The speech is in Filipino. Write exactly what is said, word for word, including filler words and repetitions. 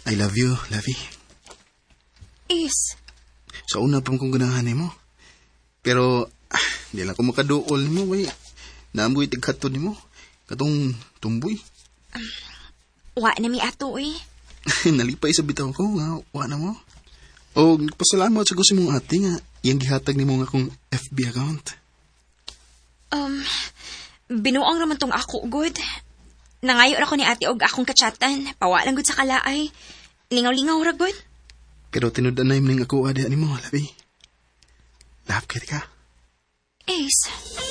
I love you, Lavi. Is, Sa una pa kong ganahan mo. Pero, ah, di lang ko makaduol mo, kay naamoy tigkato ni mo. Katong tumboy. wa na mi ato eh. Nalipay sa bitaw ko, nga, wa na mo. O, pasalamat sa gusto mong ate nga, yung gihatag ni mo nga akong F B account. Um, binuang naman tong ako, good. Nangayon ako ni ate og akong katsatan. Pawalan good sa kalaay. Lingaw-lingaw ra, good. Pero tinudan na yung ako ada ni mo, Labi. Love ka ka. Ace.